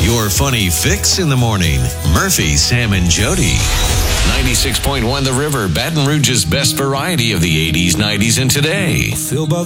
Your funny fix in the morning. Murphy, Sam, and Jody. 96.1 The River, Baton Rouge's best variety of the 80s, 90s, and today. Filled by the